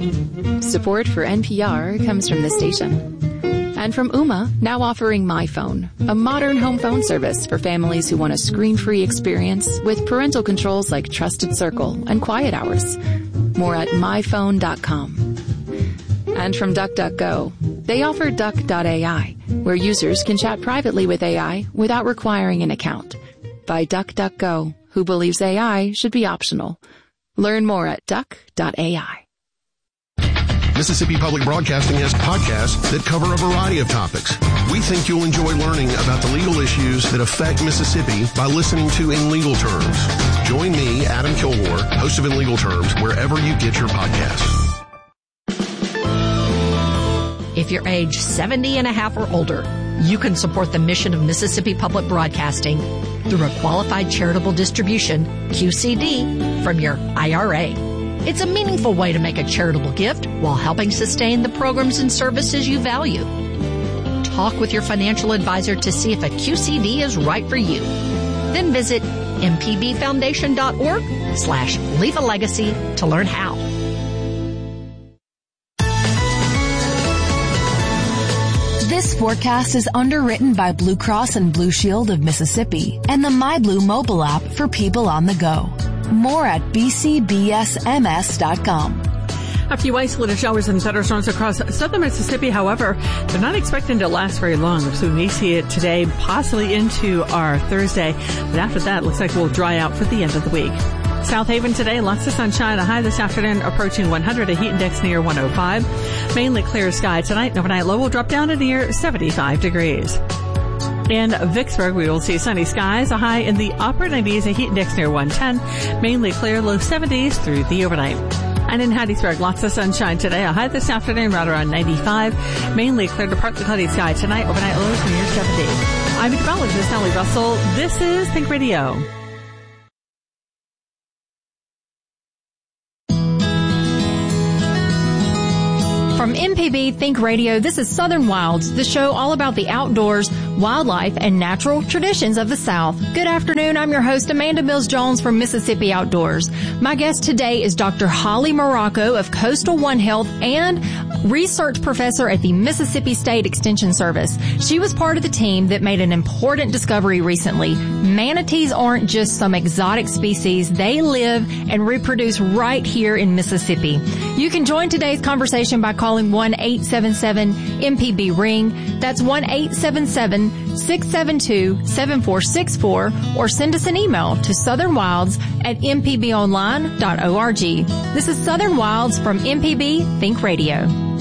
Support for NPR comes from this station. And from Ooma, now offering MyPhone, a modern home phone service for families who want a screen-free experience with parental controls like Trusted Circle and Quiet Hours. More at myphone.com. And from DuckDuckGo, they offer Duck.ai, where users can chat privately with AI without requiring an account. By DuckDuckGo, who believes AI should be optional. Learn more at Duck.ai. Mississippi Public Broadcasting has podcasts that cover a variety of topics. We think you'll enjoy learning about the legal issues that affect Mississippi by listening to In Legal Terms. Join me, Adam Kilgore, host of In Legal Terms, wherever you get your podcasts. If you're age 70 and a half or older, you can support the mission of Mississippi Public Broadcasting through a qualified charitable distribution, QCD, from your IRA. It's a meaningful way to make a charitable gift while helping sustain the programs and services you value. Talk with your financial advisor to see if a QCD is right for you. Then visit mpbfoundation.org/leave a legacy to learn how. This forecast is underwritten by Blue Cross and Blue Shield of Mississippi and the MyBlue mobile app for people on the go. More at bcbsms.com. A few isolated showers and thunderstorms across southern Mississippi. However, they're not expecting to last very long. So we may see it today, possibly into our Thursday. But after that, it looks like we'll dry out for the end of the week. South Haven today, lots of sunshine. A high this afternoon approaching 100. A heat index near 105. Mainly clear sky tonight. Overnight low will drop down to near 75 degrees. In Vicksburg, we will see sunny skies, a high in the upper 90s, a heat index near 110, mainly clear, low 70s through the overnight. And in Hattiesburg, lots of sunshine today, a high this afternoon right around 95, mainly clear to partly cloudy sky tonight, overnight lows near 70. I'm meteorologist Sally Russell. This is Think Radio. From MPB Think Radio, this is Southern Wilds, the show all about the outdoors, wildlife, and natural traditions of the South. Good afternoon. I'm your host, Amanda Mills-Jones from Mississippi Outdoors. My guest today is Dr. Holly Morocco of Coastal One Health and research professor at the Mississippi State Extension Service. She was part of the team that made an important discovery recently. Manatees aren't just some exotic species. They live and reproduce right here in Mississippi. You can join today's conversation by calling 1-877-MPB-RING. That's 1-877-672-7464, or send us an email to southernwilds@mpbonline.org. This is Southern Wilds from MPB Think Radio.